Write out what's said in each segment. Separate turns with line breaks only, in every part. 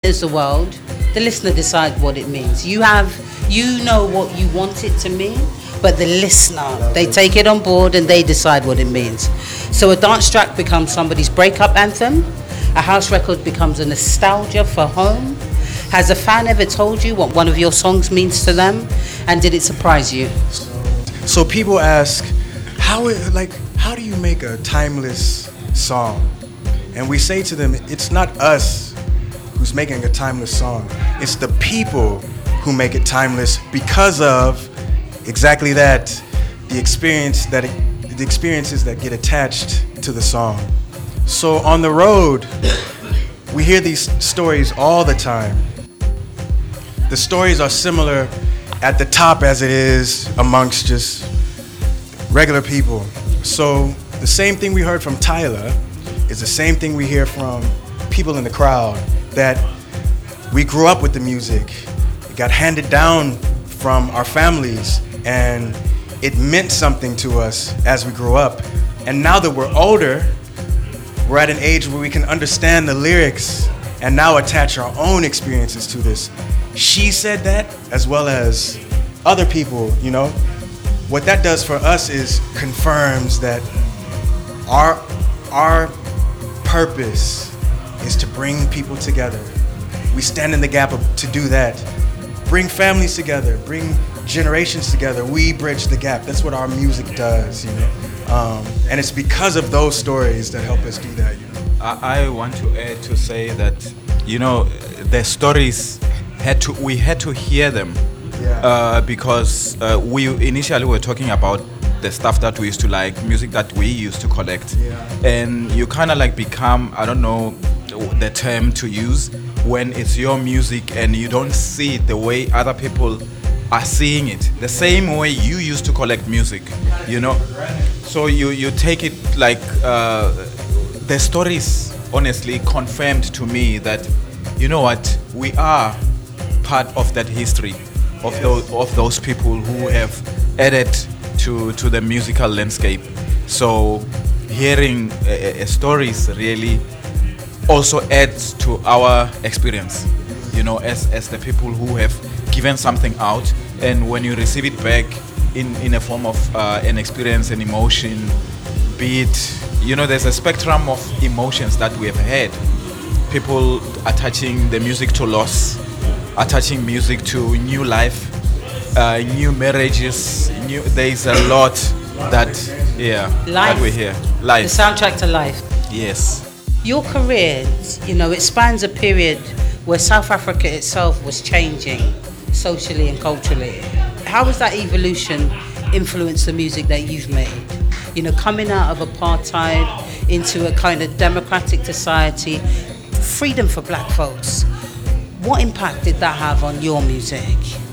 the world, the listener decides what it means. You know what you want it to mean, but the listener, they take it on board and they decide what it means. So a dance track becomes somebody's breakup anthem. A house record becomes a nostalgia for home. Has a fan ever told you what one of your songs means to them? And did it surprise you?
So people ask, how do you make a timeless song? And we say to them, it's not us who's making a timeless song. It's the people who make it timeless because of exactly that, the experiences that get attached to the song. So on the road, we hear these stories all the time. The stories are similar at the top as it is amongst just regular people. So the same thing we heard from Tyler is the same thing we hear from people in the crowd, that we grew up with the music. It got handed down from our families, and it meant something to us as we grew up. And now that we're older, we're at an age where we can understand the lyrics and now attach our own experiences to this. She said that, as well as other people, you know. What that does for us is confirms that our purpose is to bring people together. We stand in the gap to do that. Bring families together, bring generations together. We bridge the gap. That's what our music does, you know. And it's because of those stories that help us do that, you know.
I want to add to say that, you know, the stories we had to hear them.
Yeah.
Because we initially were talking about the stuff that we used to like, music that we used to collect.
Yeah.
And you kind of like become, I don't know the term to use, when it's your music and you don't see it the way other people are seeing it. The same way you used to collect music, you know. So you take it like, the stories honestly confirmed to me that, you know what, we are part of that history. Of those people who have added to the musical landscape. So hearing stories really also adds to our experience, you know, as the people who have given something out, and when you receive it back in a form of an experience, an emotion, be it, you know, there's a spectrum of emotions that we have had. People attaching the music to loss, attaching music to new life, new marriages, there's a lot that,
life,
that we hear. Life.
The soundtrack to life.
Yes.
Your career, you know, it spans a period where South Africa itself was changing socially and culturally. How has that evolution influenced the music that you've made? You know, coming out of apartheid into a kind of democratic society, freedom for black folks. What impact did that have on your music?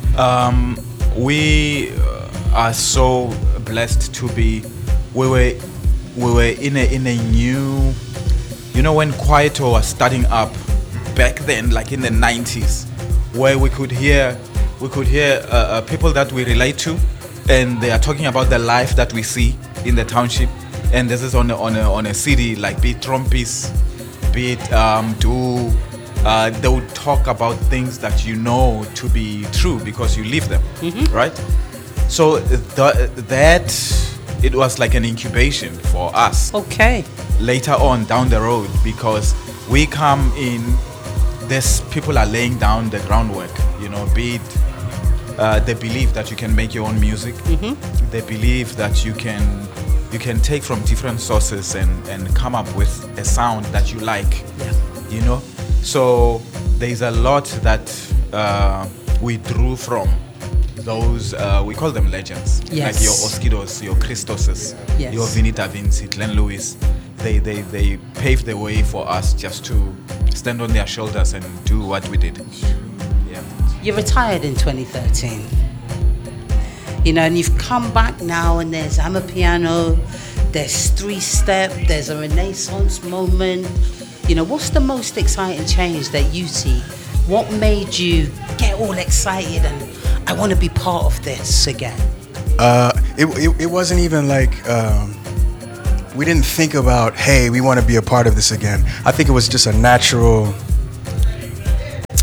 We are so blessed to be. We were in a new, you know, when Kwaito was starting up back then, like in the 90s, where we could hear people that we relate to, and they are talking about the life that we see in the township, and this is on a CD, like be it Trompis, be it they would talk about things that you know to be true because you live them, right? So that it was like an incubation for us.
Okay.
Later on down the road, because we come in, there's people are laying down the groundwork, you know, be it they believe that you can make your own music. They believe that you can take from different sources and come up with a sound that you like, you know. So there's a lot that we drew from those, we call them legends,
yes.
like your Oskidos, your Christoses,
yes.
your Vinnie Da Vinci, Glenn Lewis. They paved the way for us just to stand on their shoulders and do what we did. Yeah.
You retired in 2013. You know, and you've come back now, and there's Amapiano, there's three-step, there's a renaissance moment. You know, what's the most exciting change that you see? What made you get all excited and I want to be part of this again?
It wasn't even like we didn't think about, hey, we want to be a part of this again. I think it was just a natural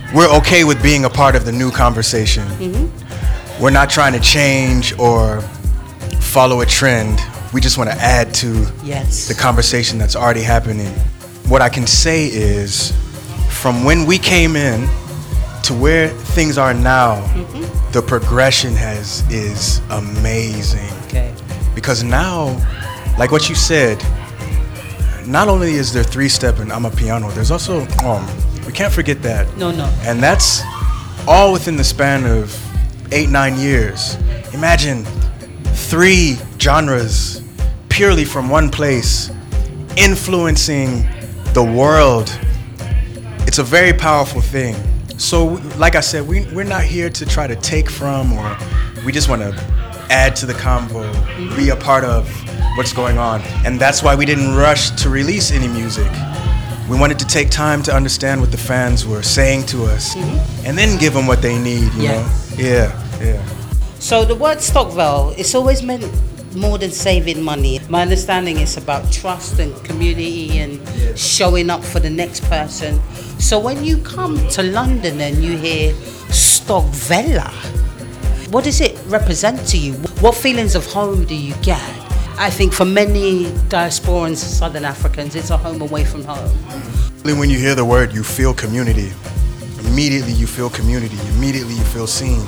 we're okay with being a part of the new conversation. We're not trying to change or follow a trend. We just want to add to the conversation that's already happening. What I can say is, from when we came in to where things are now, the progression is amazing.
Okay.
Because now, like what you said, not only is there 3-step and Amapiano, there's also, we can't forget that.
No.
And that's all within the span of 8-9 years. Imagine 3 genres purely from one place influencing the world. It's a very powerful thing. So, like I said, we're not here to try to take from, or we just want to add to the convo, be a part of what's going on. And that's why we didn't rush to release any music. We wanted to take time to understand what the fans were saying to us, and then give them what they need, you know? Yeah.
So the word Stockwell, it's always meant more than saving money. My understanding is about trust and community and showing up for the next person. So when you come to London and you hear Stockwella, what does it represent to you? What feelings of home do you get? I think for many diasporans, Southern Africans, it's a home away from home.
When you hear the word, you feel community. Immediately you feel community. Immediately you feel seen.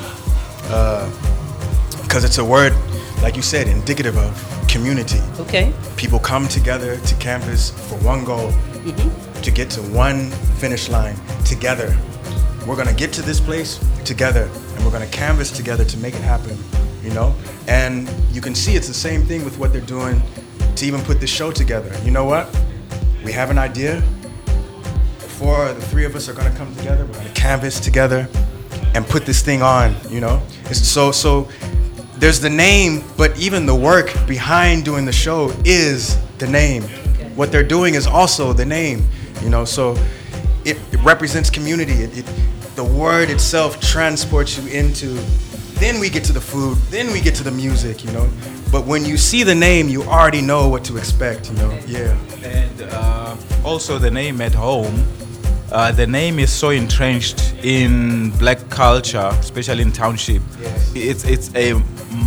Because it's a word, like you said, indicative of community.
Okay.
People come together to campus for one goal, to get to one finish line together. We're gonna get to this place together, and we're gonna canvas together to make it happen, you know? And you can see it's the same thing with what they're doing to even put this show together. You know what? We have an idea. The 3 of us are gonna come together, we're gonna canvas together and put this thing on, you know? It's so there's the name, but even the work behind doing the show is the name. What they're doing is also the name, you know? So it represents community. The word itself transports you into, then we get to the food, then we get to the music, you know? But when you see the name, you already know what to expect, you know? Yeah.
And also the name At Home, the name is so entrenched in black culture, especially in township.
Yes.
It's a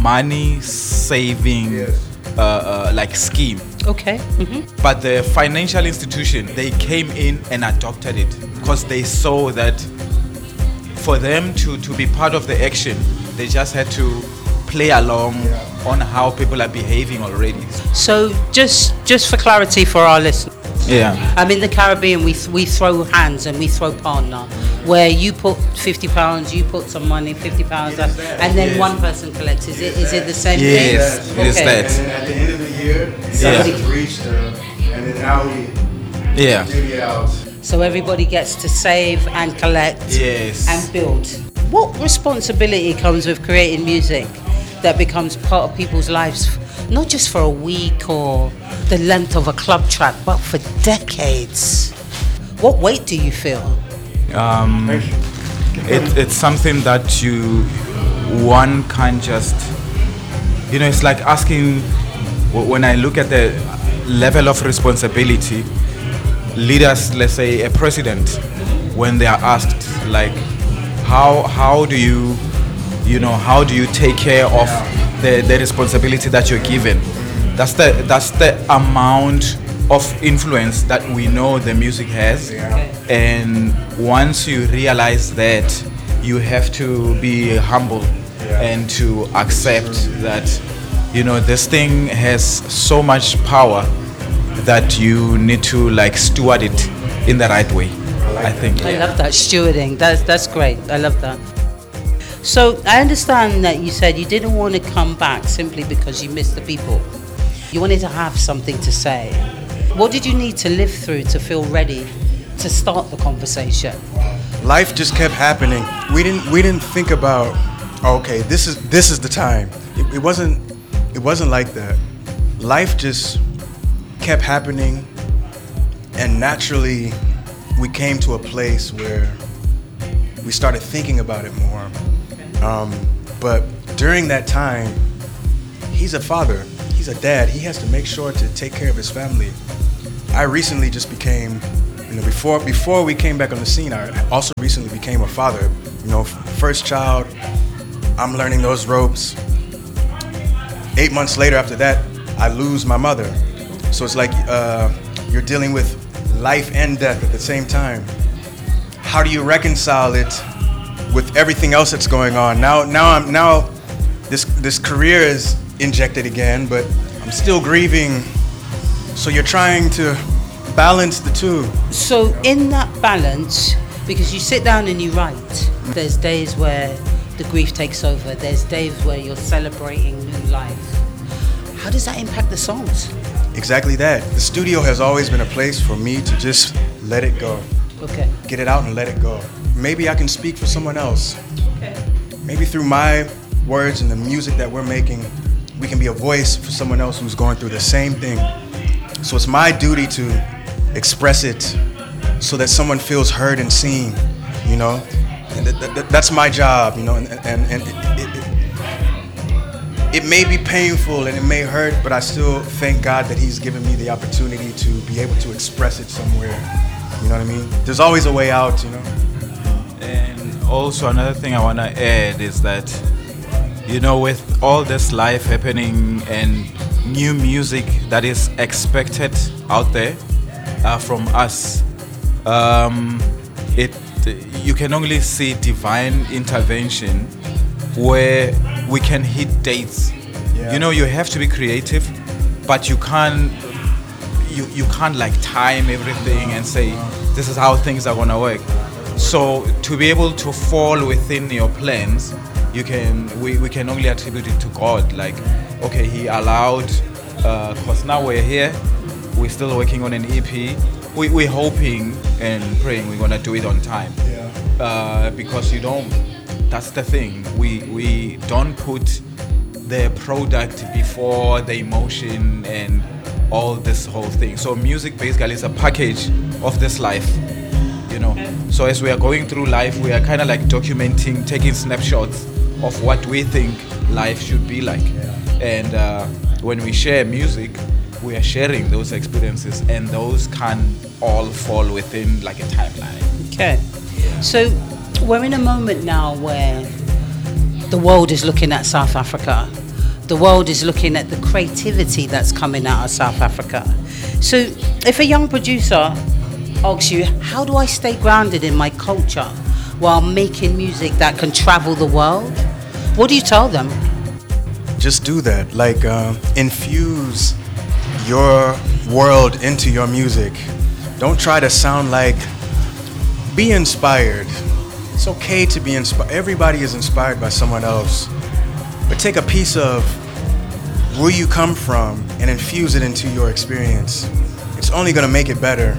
money-saving like scheme.
Okay.
But the financial institution, they came in and adopted it because they saw that for them to be part of the action, they just had to play along on how people are behaving already.
So just for clarity for our listeners.
Yeah.
I'm in the Caribbean, we throw hands and we throw partner, where you put £50, you put some money, £50, and then one person collects. Is it the same thing?
Yes, it is that.
And then at the end of the year, somebody's reached and then now we divvy it out.
So everybody gets to save and collect and build. What responsibility comes with creating music that becomes part of people's lives, not just for a week or the length of a club track, but for decades? What weight do you feel?
It's something that one can't just, it's like asking, when I look at the level of responsibility, leaders, let's say a president, when they are asked, like, how do you take care of the responsibility that you're given? That's the amount of influence that we know the music has. And once you realize that, you have to be humble and to accept that this thing has so much power that you need to steward it in the right way. I think.
I love that, stewarding. That's great. I love that. So I understand that you said you didn't want to come back simply because you missed the people. You wanted to have something to say. What did you need to live through to feel ready to start the conversation?
Life just kept happening. We didn't think about, okay, this is the time. It wasn't like that. Life just kept happening, and naturally we came to a place where we started thinking about it more. But during that time, he's a father, he's a dad, he has to make sure to take care of his family. I recently just became before we came back on the scene, I also recently became a father. First child, I'm learning those ropes. 8 months later after that, I lose my mother. So it's like you're dealing with life and death at the same time. How do you reconcile it with everything else that's going on? Now this career is injected again, but I'm still grieving. So you're trying to balance the two.
So in that balance, because you sit down and you write, there's days where the grief takes over, there's days where you're celebrating new life. How does that impact the songs?
Exactly that. The studio has always been a place for me to just let it go.
Okay.
Get it out and let it go. Maybe I can speak for someone else.
Okay.
Maybe through my words and the music that we're making, we can be a voice for someone else who's going through the same thing. So it's my duty to express it so that someone feels heard and seen, And that's my job, and it may be painful and it may hurt, but I still thank God that He's given me the opportunity to be able to express it somewhere. You know what I mean? There's always a way out,
And also another thing I want to add is that, with all this life happening and new music that is expected out there from us, you can only see divine intervention where we can hit dates.
Yeah.
You have to be creative, but you can't like time everything and say this is how things are gonna work. So to be able to fall within your plans, we can only attribute it to God. Like, okay, He allowed, cause now we're here, we're still working on an EP. We're hoping and praying we're gonna do it on time.
Yeah.
Because that's the thing. We don't put the product before the emotion and all this whole thing. So music basically is a package of this life, So as we are going through life, we are kind of like documenting, taking snapshots of what we think life should be like. And when we share music, we are sharing those experiences, and those can all fall within like a timeline.
Okay. So we're in a moment now where the world is looking at South Africa. The world is looking at the creativity that's coming out of South Africa. So if a young producer asks you, how do I stay grounded in my culture while making music that can travel the world? What do you tell them?
Just do that. Like, infuse your world into your music. Don't try to sound like, be inspired. It's okay to be inspired. Everybody is inspired by someone else. But take a piece of where you come from and infuse it into your experience. It's only going to make it better.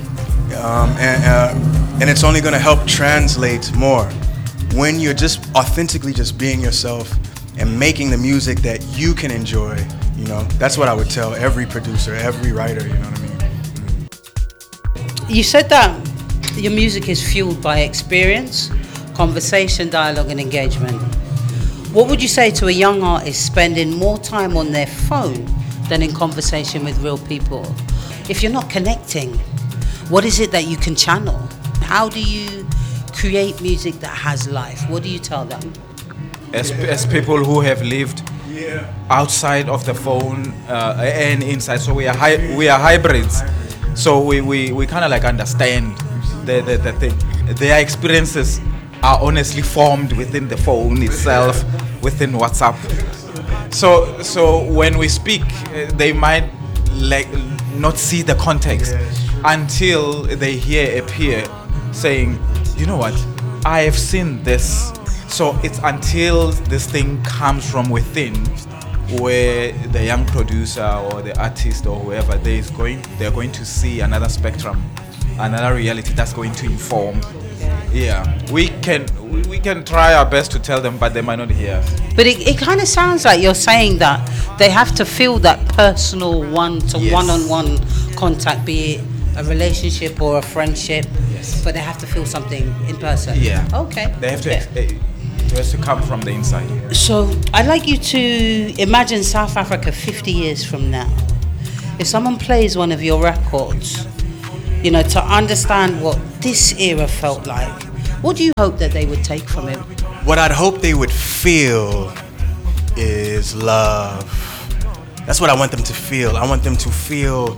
And it's only going to help translate more. When you're just authentically just being yourself and making the music that you can enjoy, that's what I would tell every producer, every writer, you know what I mean?
You said that your music is fueled by experience, conversation, dialogue, and engagement. What would you say to a young artist spending more time on their phone than in conversation with real people? If you're not connecting, what is it that you can channel? How do you create music that has life? What do you tell them?
As people who have lived outside of the phone and inside, so we are hybrids. So we kind of like understand the thing. Their experiences are honestly formed within the phone itself, within WhatsApp. So when we speak, they might like not see the context until they hear a peer saying, you know what, I have seen this. So it's until this thing comes from within where the young producer or the artist or whoever they're going to see another spectrum, another reality that's going to inform. Yeah, we can try our best to tell them, but they might not hear.
But it kind of sounds like you're saying that they have to feel that personal one-on-one contact, be it a relationship or a friendship.
Yes.
But they have to feel something in person.
Yeah.
Okay.
They have to. It has to come from the inside.
So I'd like you to imagine South Africa 50 years from now. If someone plays one of your records, you know, to understand what this era felt like. What do you hope that they would take from it?
What I'd hope they would feel is love. That's what I want them to feel. I want them to feel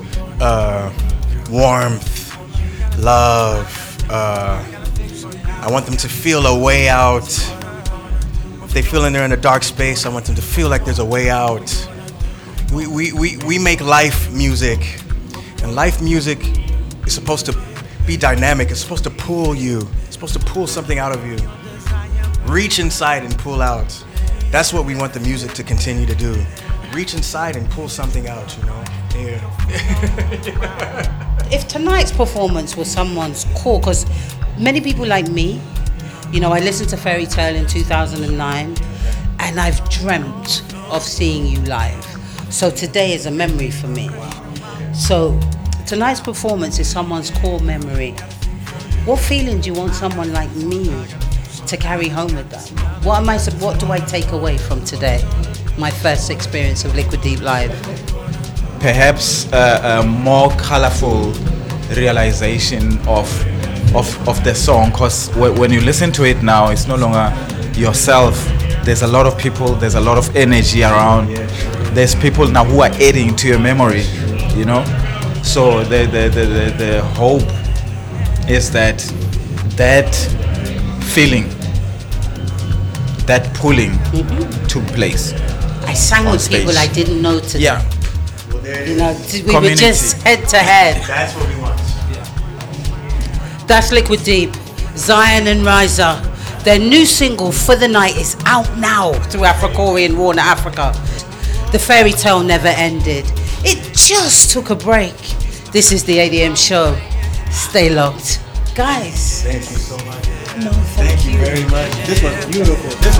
warmth, love. I want them to feel a way out. If they feel they're in a dark space, I want them to feel like there's a way out. We make life music, and life music is supposed to be dynamic. It's supposed to pull you. It's supposed to pull something out of you. Reach inside and pull out. That's what we want the music to continue to do. Reach inside and pull something out, you know? Yeah.
If tonight's performance was someone's core, because many people like me, you know, I listened to Fairy Tale in 2009, and I've dreamt of seeing you live. So today is a memory for me. So tonight's performance is someone's core memory. What feeling do you want someone like me to carry home with them? What do I take away from today? My first experience of Liquid Deep live.
Perhaps a more colorful realization of the song, because when you listen to it now, it's no longer yourself. There's a lot of people, there's a lot of energy around. There's people now who are adding to your memory, you know. So the hope is that feeling, that pulling took place.
I sang with
stage.
people I didn't know today.
Yeah.
You know, we were just head to head.
That's what we want.
That's Liquid Deep, Zion and Riza. Their new single, For the Night, is out now through Africori and Warner Africa. The fairy tale never ended. It just took a break. This is the ADM show. Stay locked. Guys.
Thank you so much.
No,
Thank you very much. This was beautiful.